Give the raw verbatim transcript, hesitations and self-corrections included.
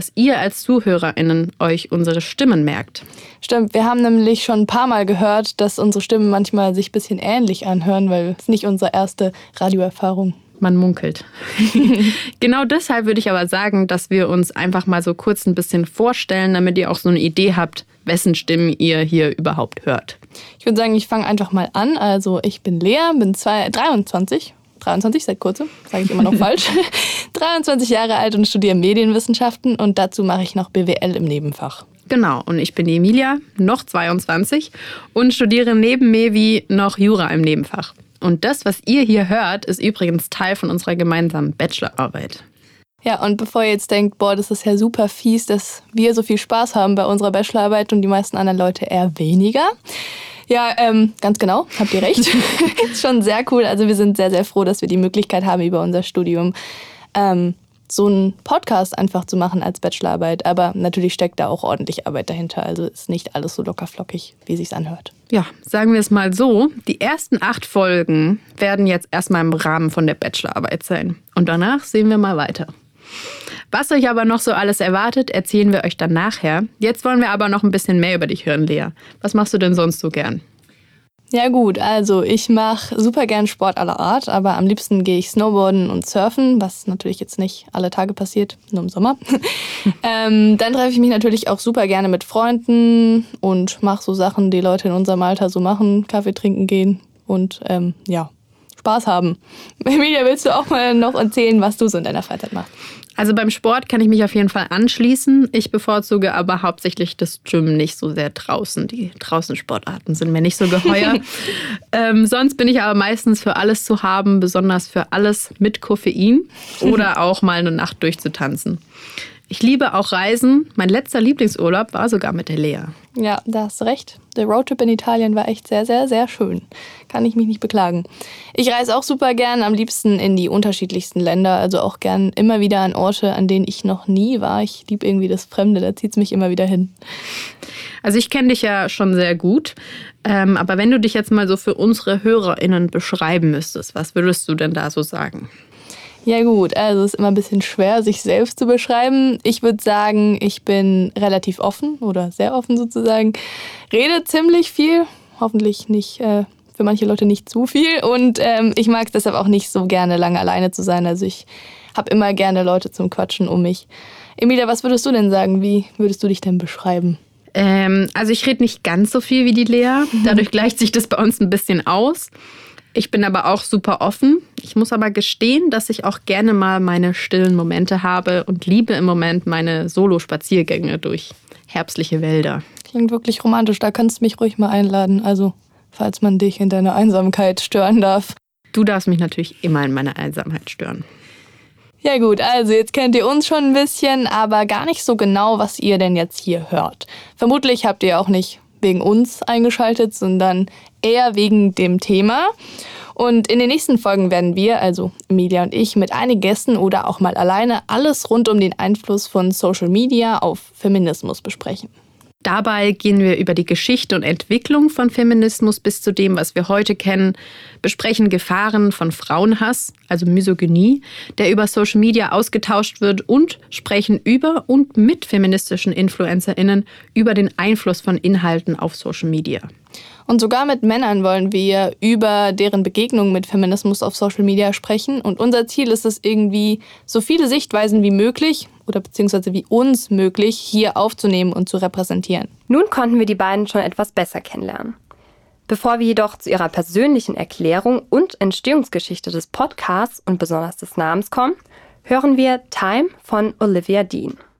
dass ihr als ZuhörerInnen euch unsere Stimmen merkt. Stimmt, wir haben nämlich schon ein paar Mal gehört, dass unsere Stimmen manchmal sich ein bisschen ähnlich anhören, weil es nicht unsere erste Radioerfahrung. Man munkelt. Genau deshalb würde ich aber sagen, dass wir uns einfach mal so kurz ein bisschen vorstellen, damit ihr auch so eine Idee habt, wessen Stimmen ihr hier überhaupt hört. Ich würde sagen, ich fange einfach mal an. Also ich bin Lea, bin zwei, dreiundzwanzig, dreiundzwanzig seit kurzem, sage ich immer noch falsch, dreiundzwanzig Jahre alt und studiere Medienwissenschaften und dazu mache ich noch B W L im Nebenfach. Genau, und ich bin die Emilia, noch zweiundzwanzig und studiere neben Mevi noch Jura im Nebenfach. Und das, was ihr hier hört, ist übrigens Teil von unserer gemeinsamen Bachelorarbeit. Ja, und bevor ihr jetzt denkt, boah, das ist ja super fies, dass wir so viel Spaß haben bei unserer Bachelorarbeit und die meisten anderen Leute eher weniger. Ja, ähm, ganz genau, habt ihr recht. Ist schon sehr cool. Also wir sind sehr, sehr froh, dass wir die Möglichkeit haben, über unser Studium ähm, so einen Podcast einfach zu machen als Bachelorarbeit. Aber natürlich steckt da auch ordentlich Arbeit dahinter. Also ist nicht alles so lockerflockig, wie sich's anhört. Ja, sagen wir es mal so, die ersten acht Folgen werden jetzt erstmal im Rahmen von der Bachelorarbeit sein. Und danach sehen wir mal weiter. Was euch aber noch so alles erwartet, erzählen wir euch dann nachher. Jetzt wollen wir aber noch ein bisschen mehr über dich hören, Lea. Was machst du denn sonst so gern? Ja gut, also ich mache super gern Sport aller Art, aber am liebsten gehe ich Snowboarden und Surfen, was natürlich jetzt nicht alle Tage passiert, nur im Sommer. ähm, dann treffe ich mich natürlich auch super gerne mit Freunden und mache so Sachen, die Leute in unserem Alter so machen, Kaffee trinken gehen und ähm, ja, Spaß haben. Emilia, willst du auch mal noch erzählen, was du so in deiner Freizeit machst? Also beim Sport kann ich mich auf jeden Fall anschließen. Ich bevorzuge aber hauptsächlich das Gym, nicht so sehr draußen. Die Draußensportarten sind mir nicht so geheuer. ähm, sonst bin ich aber meistens für alles zu haben, besonders für alles mit Koffein oder auch mal eine Nacht durchzutanzen. Ich liebe auch Reisen. Mein letzter Lieblingsurlaub war sogar mit der Lea. Ja, da hast du recht. Der Roadtrip in Italien war echt sehr, sehr, sehr schön. Kann ich mich nicht beklagen. Ich reise auch super gern, am liebsten in die unterschiedlichsten Länder. Also auch gern immer wieder an Orte, an denen ich noch nie war. Ich liebe irgendwie das Fremde, da zieht es mich immer wieder hin. Also ich kenne dich ja schon sehr gut. Ähm, aber wenn du dich jetzt mal so für unsere HörerInnen beschreiben müsstest, was würdest du denn da so sagen? Ja gut, also es ist immer ein bisschen schwer, sich selbst zu beschreiben. Ich würde sagen, ich bin relativ offen oder sehr offen sozusagen. Rede ziemlich viel, hoffentlich nicht, äh, für manche Leute nicht zu viel. Und ähm, ich mag es deshalb auch nicht so gerne, lange alleine zu sein. Also ich habe immer gerne Leute zum Quatschen um mich. Emilia, was würdest du denn sagen? Wie würdest du dich denn beschreiben? Ähm, also ich rede nicht ganz so viel wie die Lea. Dadurch gleicht sich das bei uns ein bisschen aus. Ich bin aber auch super offen. Ich muss aber gestehen, dass ich auch gerne mal meine stillen Momente habe und liebe im Moment meine Solo-Spaziergänge durch herbstliche Wälder. Klingt wirklich romantisch. Da kannst du mich ruhig mal einladen. Also, falls man dich in deiner Einsamkeit stören darf. Du darfst mich natürlich immer in meiner Einsamkeit stören. Ja gut, also jetzt kennt ihr uns schon ein bisschen, aber gar nicht so genau, was ihr denn jetzt hier hört. Vermutlich habt ihr auch nicht wegen uns eingeschaltet, sondern eher wegen dem Thema. Und in den nächsten Folgen werden wir, also Emilia und ich, mit einigen Gästen oder auch mal alleine alles rund um den Einfluss von Social Media auf Feminismus besprechen. Dabei gehen wir über die Geschichte und Entwicklung von Feminismus bis zu dem, was wir heute kennen, besprechen Gefahren von Frauenhass, also Misogynie, der über Social Media ausgetauscht wird und sprechen über und mit feministischen InfluencerInnen über den Einfluss von Inhalten auf Social Media. Und sogar mit Männern wollen wir über deren Begegnung mit Feminismus auf Social Media sprechen. Und unser Ziel ist es irgendwie, so viele Sichtweisen wie möglich oder beziehungsweise wie uns möglich hier aufzunehmen und zu repräsentieren. Nun konnten wir die beiden schon etwas besser kennenlernen. Bevor wir jedoch zu ihrer persönlichen Erklärung und Entstehungsgeschichte des Podcasts und besonders des Namens kommen, hören wir Time von Olivia Dean.